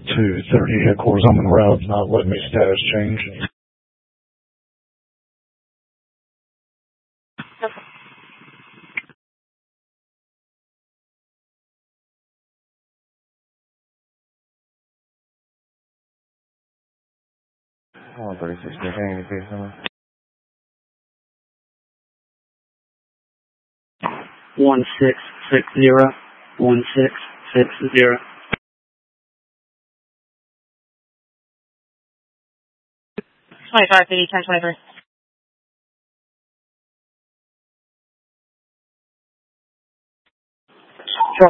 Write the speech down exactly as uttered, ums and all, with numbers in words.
two thirty headquarters. I'm en route, not letting me status change. Okay. Oh, thirty-six, can you say something? One six six zero. One six six zero. twenty-five, fifty, ten, twenty-three.